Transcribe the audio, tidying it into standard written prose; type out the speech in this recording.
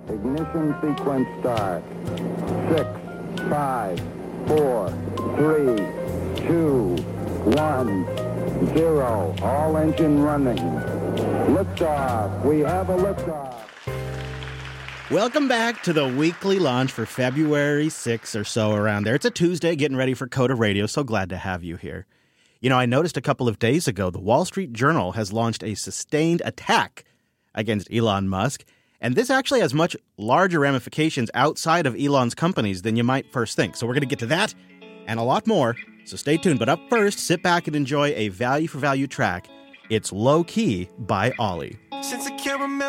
Ignition sequence start. 6, 5, 4, 3, 2, 1, 0. All engine running. Liftoff. We have a liftoff. Welcome back to the weekly launch for February 6th or so around there. It's a Tuesday, getting ready for Coda Radio. So glad to have you here. You know, I noticed a couple of days ago, the Wall Street Journal has launched a sustained attack against Elon Musk. And this actually has much larger ramifications outside of Elon's companies than you might first think. So we're going to get to that and a lot more. So stay tuned. But up first, sit back and enjoy a value for value track. It's Low Key by Ollie. Since I can't remember.